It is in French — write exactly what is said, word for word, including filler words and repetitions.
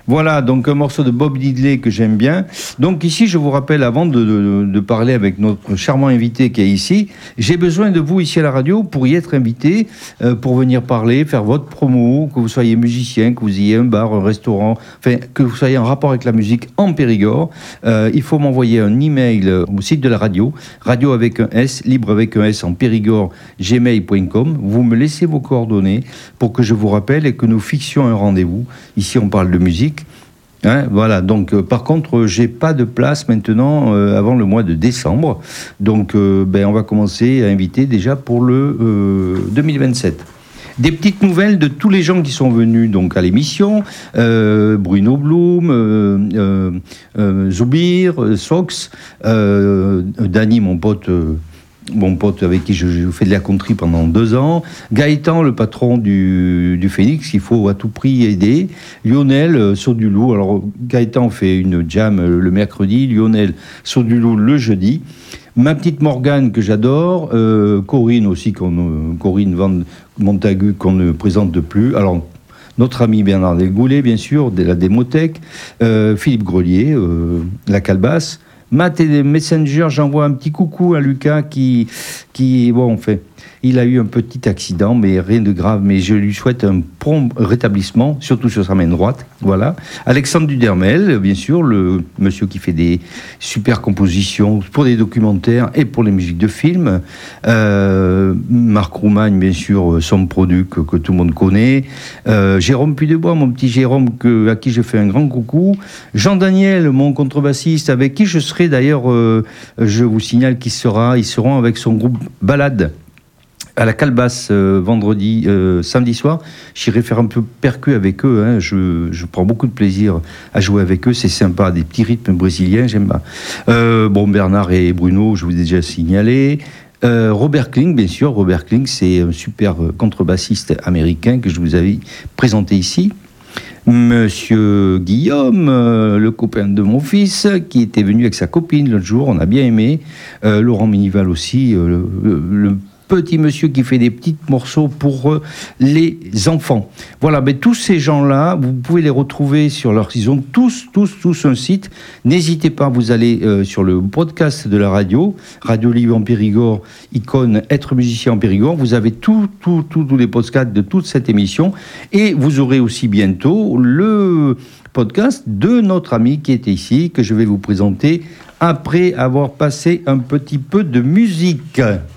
Voilà, donc un morceau de Bob Diddley que j'aime bien. Donc ici, je vous rappelle, avant de, de, de parler avec notre charmant invité qui est ici, j'ai besoin de vous ici à la radio pour y être invité, euh, pour venir parler, faire votre promo, que vous soyez musicien, que vous ayez un bar, un restaurant, enfin, que vous soyez en rapport avec la musique en Périgord. Euh, il faut m'envoyer un email au site de la radio, radio avec un S, libre avec un S en Périgord, gmail point com. Vous me laissez vos coordonnées pour que je vous rappelle et que nous fixions un rendez-vous. Ici, on parle de musique. Hein, voilà, donc euh, par contre, euh, j'ai pas de place maintenant euh, avant le mois de décembre. Donc, euh, ben, on va commencer à inviter déjà pour le euh, deux mille vingt-sept. Des petites nouvelles de tous les gens qui sont venus donc à l'émission. Euh, Bruno Blum, euh, euh, euh, Zoubir, euh, Sox, euh, Dany, mon pote... Euh, mon pote avec qui je, je fais de la country pendant deux ans, Gaëtan, le patron du, du Phoenix, qu'il faut à tout prix aider, Lionel, euh, Saut du Loup. Alors Gaëtan fait une jam euh, le mercredi, Lionel, Saut du Loup le jeudi. Ma petite Morgane que j'adore, euh, Corinne aussi, qu'on, euh, Corinne Van Montagu qu'on ne présente plus. Alors notre ami Bernard Delgoulet, bien sûr, de la Démothèque, euh, Philippe Grelier, euh, la Calebasse. Matt et Messenger, j'envoie un petit coucou à Lucas qui, qui bon, en fait, il a eu un petit accident, mais rien de grave, mais je lui souhaite un prompt rétablissement, surtout sur sa main droite, voilà. Alexandre Dudermel, bien sûr, le monsieur qui fait des super compositions pour des documentaires et pour les musiques de films. Euh, Marc Roumagne, bien sûr, son produit que, que tout le monde connaît. Euh, Jérôme Puydebois, mon petit Jérôme, que, à qui je fais un grand coucou. Jean-Daniel, mon contrebassiste, avec qui je serai d'ailleurs, euh, je vous signale qu'il sera, ils seront avec son groupe Balade à la Calebasse euh, vendredi, euh, samedi soir. J'irai faire un peu percu avec eux. Hein. Je, je prends beaucoup de plaisir à jouer avec eux. C'est sympa, des petits rythmes brésiliens, j'aime bien. Euh, bon, Bernard et Bruno, je vous ai déjà signalé. Euh, Robert Kling, bien sûr. Robert Kling, c'est un super contrebassiste américain que je vous avais présenté ici. Monsieur Guillaume, euh, le copain de mon fils, qui était venu avec sa copine l'autre jour, on a bien aimé. Euh, Laurent Minival aussi, euh, le, le petit monsieur qui fait des petits morceaux pour euh, les enfants. Voilà, mais tous ces gens-là, vous pouvez les retrouver sur leur... Ils ont tous, tous, tous un site. N'hésitez pas, vous allez euh, sur le podcast de la radio, Radio Libre en Périgord, icône Être musicien en Périgord. Vous avez tous tout, tout, tous les podcasts de toute cette émission. Et vous aurez aussi bientôt le podcast de notre ami qui était ici, que je vais vous présenter après avoir passé un petit peu de musique.